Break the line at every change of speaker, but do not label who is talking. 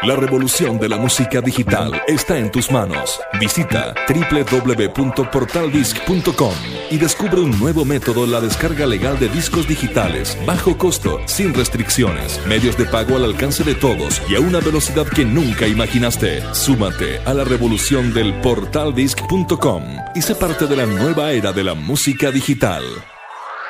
La revolución de la música digital está en tus manos. Visita www.portaldisc.com y descubre un nuevo método en la descarga legal de discos digitales, bajo costo, sin restricciones, medios de pago al alcance de todos y a una velocidad que nunca imaginaste. Súmate a la revolución del portaldisc.com y sé parte de la nueva era de la música digital.